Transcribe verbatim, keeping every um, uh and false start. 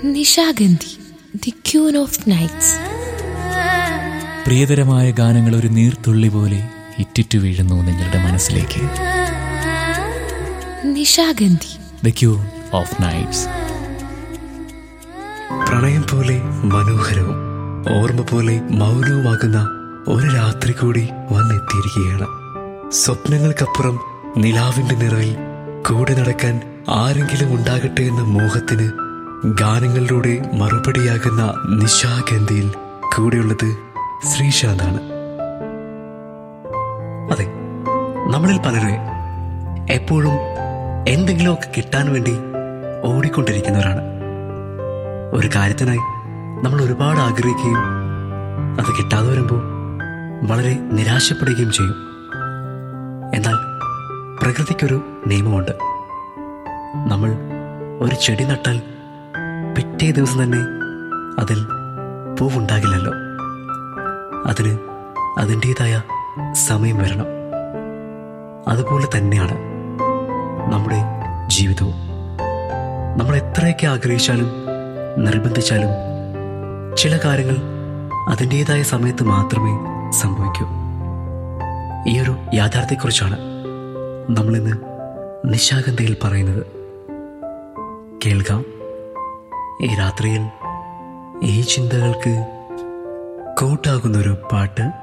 Nishagandhi, the queen of nights. പ്രിയതരമായ ഗാനങ്ങൾ ഒരു നീർത്തുള്ളി പോലെ ഇറ്റിറ്റു വീഴുന്നു നിങ്ങളുടെ മനസ്സിലേക്ക്. Nishagandhi, the queen of nights. പ്രണയം പോലെ മനോഹരവും ഓർമ്മ പോലെ മൗനവുമാകുന്ന ഒരു രാത്രി കൂടി വന്നെത്തിയിരിക്കുകയാണ്. സ്വപ്നങ്ങൾക്കപ്പുറം നിലാവിന്റെ നിറവിൽ കൂടെ നടക്കാൻ ആരെങ്കിലും ഉണ്ടാകട്ടെ എന്ന മോഹത്തിന് ഗാനങ്ങളിലൂടെ മറുപടിയാകുന്ന നിശാഗന്ധിയിൽ കൂടെയുള്ളത് ശ്രീശാന്താണ്. അതെ, നമ്മളിൽ പലരും എപ്പോഴും എന്തെങ്കിലുമൊക്കെ കിട്ടാൻ വേണ്ടി ഓടിക്കൊണ്ടിരിക്കുന്നവരാണ്. ഒരു കാര്യത്തിനായി നമ്മൾ ഒരുപാട് ആഗ്രഹിക്കുകയും അത് കിട്ടാതെ വരുമ്പോൾ വളരെ നിരാശപ്പെടുകയും ചെയ്യും. എന്നാൽ പ്രകൃതിക്കൊരു നിയമമുണ്ട്. നമ്മൾ ഒരു ചെടി നട്ടാൽ പിറ്റേ ദിവസം തന്നെ അതിൽ പൂവുണ്ടാകില്ലല്ലോ. അതിന് അതിൻ്റെതായ സമയം വരണം. അതുപോലെ തന്നെയാണ് നമ്മുടെ ജീവിതവും. നമ്മൾ എത്രയൊക്കെ ആഗ്രഹിച്ചാലും നിർബന്ധിച്ചാലും ചില കാര്യങ്ങൾ അതിൻ്റെതായ സമയത്ത് മാത്രമേ സംഭവിക്കൂ. ഈ ഒരു യാഥാർത്ഥ്യത്തെക്കുറിച്ചാണ് നമ്മളിന്ന് നിശാഗന്ധിയിൽ പറയുന്നത്. കേൾക്കാം ഈ രാത്രിയിൽ ഈ ചിന്തകൾക്ക് കൂട്ടാകുന്നൊരു പാട്ട്.